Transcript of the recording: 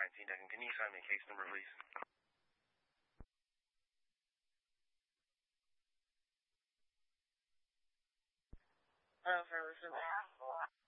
Deccan. Can you sign me a case number, please? Hello, sir.